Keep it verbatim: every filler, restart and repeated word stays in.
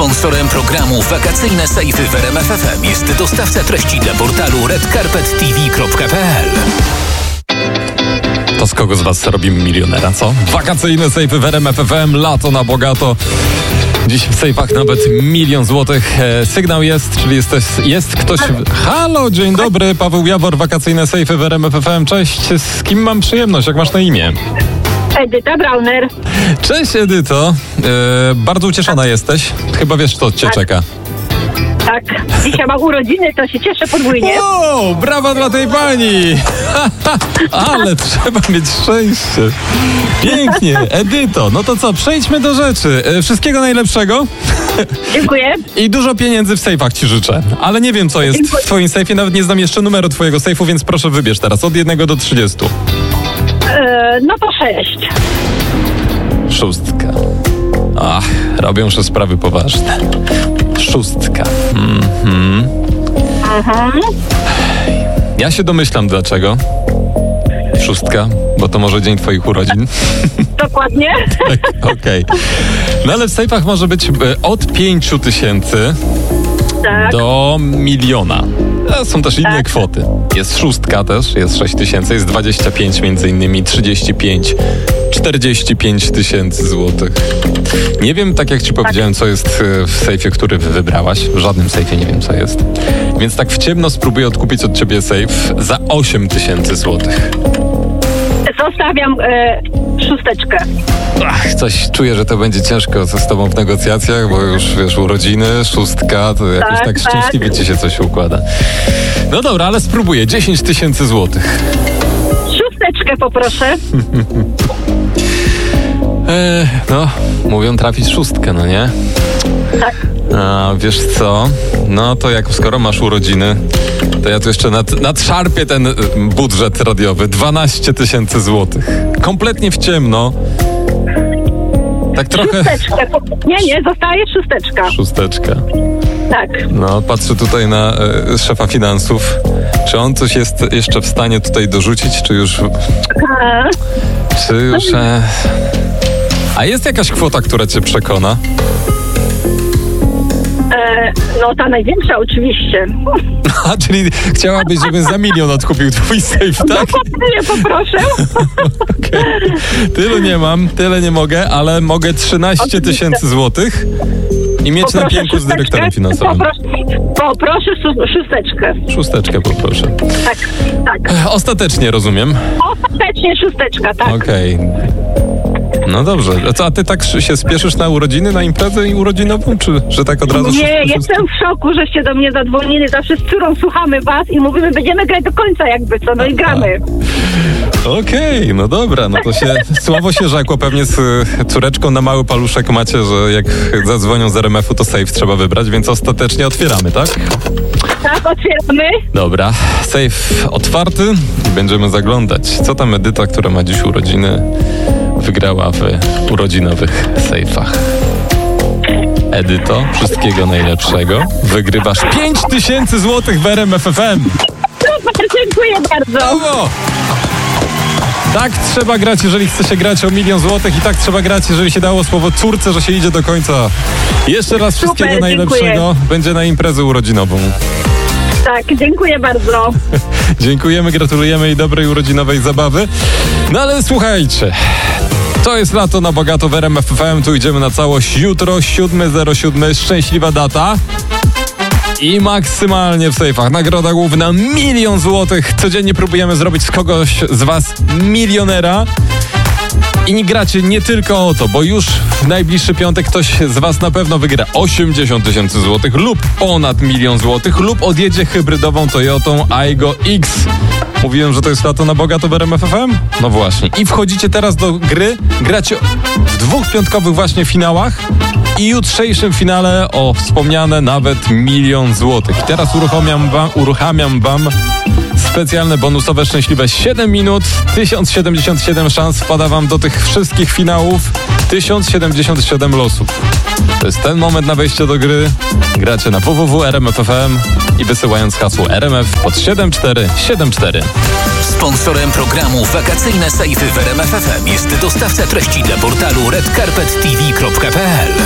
Sponsorem programu Wakacyjne Sejfy w R M F F M jest dostawca treści dla portalu red carpet t v kropka p l. To z kogo z was robimy milionera, co? Wakacyjne sejfy w R M F F M, lato na bogato. Dziś w sejfach nawet milion złotych. E, sygnał jest, czyli jest, jest ktoś... Halo, dzień dobry, Paweł Jawor, wakacyjne sejfy w R M F F M. Cześć, z kim mam przyjemność, jak masz na imię? Edyta Brauner. Cześć Edyto, e, bardzo ucieszona jesteś. Chyba wiesz, co cię tak. czeka. Tak, dzisiaj mam urodziny, to się cieszę podwójnie. O, brawa dla tej pani! Ale trzeba mieć szczęście. Pięknie, Edyto, no to co, przejdźmy do rzeczy. Wszystkiego najlepszego. Dziękuję. I dużo pieniędzy w sejfach ci życzę. Ale nie wiem, co jest Dziękuję. w twoim sejfie, nawet nie znam jeszcze numeru twojego sejfu, więc proszę wybierz teraz od jednego do trzydziestu. E, no to sześć. Szóstka. Ach, robią się sprawy poważne. Szóstka. Mhm. Aha. Ja się domyślam dlaczego. Szóstka, bo to może dzień twoich urodzin. Dokładnie. Tak, okej. Okay. No ale w sejfach może być od pięciu tysięcy Tak. do miliona. A są też inne Tak. kwoty. Jest szóstka też, jest sześć tysięcy, jest dwadzieścia pięć między innymi, trzydzieści pięć, czterdzieści pięć tysięcy złotych. Nie wiem, tak jak ci powiedziałem, co jest w sejfie, który wybrałaś. W żadnym sejfie nie wiem, co jest. Więc tak w ciemno spróbuję odkupić od ciebie sejf za osiem tysięcy złotych. Zostawiam e, szósteczkę. Ach, coś czuję, że to będzie ciężko z tobą w negocjacjach, bo już wiesz, urodziny, szóstka, to jakoś Tak, tak tak. szczęśliwie ci się coś układa. No dobra, ale spróbuję. dziesięć tysięcy złotych. Szósteczkę poproszę. Eee, no, mówią trafić szóstkę, no nie? Tak. A wiesz co? No to jak skoro masz urodziny, to ja tu jeszcze nad, nadszarpię ten y, budżet radiowy. dwanaście tysięcy złotych. Kompletnie w ciemno. Tak trochę... Szósteczkę. Po... Nie, nie, zostaje szósteczka. Szósteczka. Tak. No, patrzę tutaj na y, szefa finansów. Czy on coś jest jeszcze w stanie tutaj dorzucić, czy już... A, Czy już... E... A jest jakaś kwota, która cię przekona? e, no ta największa oczywiście. A, czyli chciałabyś, żebym za milion odkupił twój sejf, tak? Dokładnie poproszę. Okay. Tyle nie mam, tyle nie mogę, ale mogę trzynaście tysięcy złotych i mieć Poproszę na pięku z dyrektorem finansowym. Poproszę, poproszę szó- szósteczkę. Szósteczkę poproszę. Tak, tak. Ostatecznie rozumiem. Ostatecznie szósteczka, tak. Okej. No dobrze. A co, a ty tak się spieszysz na urodziny, na imprezę i urodzinową, czy że tak od razu... Nie, szóstkę- jestem w szoku, żeście do mnie zadzwonili. Zawsze z córą słuchamy was i mówimy, będziemy grać do końca jakby co, no i gramy. Okej, no dobra, no to się słowo się rzekło. Pewnie z y, córeczką na mały paluszek macie, że jak zadzwonią z R M F-u, to safe trzeba wybrać, więc ostatecznie otwieramy, tak? Tak, otwieramy. Dobra, safe otwarty i będziemy zaglądać. Co tam Edyta, która ma dziś urodziny, wygrała w urodzinowych sejfach. Edyto, wszystkiego najlepszego. Wygrywasz pięć tysięcy złotych w R M F F M. Super, dziękuję bardzo. Brawo! Tak trzeba grać, jeżeli chce się grać o milion złotych i tak trzeba grać, jeżeli się dało słowo córce, że się idzie do końca. Jeszcze raz Super, wszystkiego najlepszego. dziękuję. Będzie na imprezę urodzinową. Tak, dziękuję bardzo. Dziękujemy, gratulujemy i dobrej urodzinowej zabawy. No ale słuchajcie, to jest lato na bogato w R M F F M, tu idziemy na całość. Jutro, siódmego zero siódmego, szczęśliwa data. I maksymalnie w sejfach. Nagroda główna milion złotych. Codziennie próbujemy zrobić z kogoś z was milionera. I nie gracie nie tylko o to, bo już w najbliższy piątek ktoś z was na pewno wygra osiemdziesiąt tysięcy złotych lub ponad milion złotych lub odjedzie hybrydową Toyotą Aygo X. Mówiłem, że to jest lato na bogato w R M F F M? No właśnie. I wchodzicie teraz do gry, gracie w dwóch piątkowych właśnie finałach i jutrzejszym finale o wspomniane nawet milion złotych. I teraz uruchamiam wam, uruchamiam wam specjalne bonusowe szczęśliwe siedem minut, tysiąc siedemdziesiąt siedem szans wpada wam do tych wszystkich finałów, tysiąc siedemdziesiąt siedem losów. To jest ten moment na wejście do gry. Gracie na w w w kropka r m f f m i wysyłając hasło R M F pod siedem cztery siedem cztery. Sponsorem programu Wakacyjne Sejfy w R M F F M jest dostawca treści dla portalu red carpet t v kropka p l.